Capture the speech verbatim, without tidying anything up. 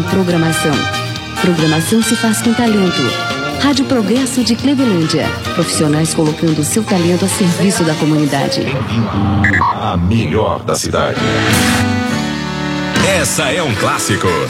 Programação. Programação se faz com talento. Rádio Progresso de Clevelândia. Profissionais colocando seu talento a serviço da comunidade. A melhor da cidade. Essa é um clássico.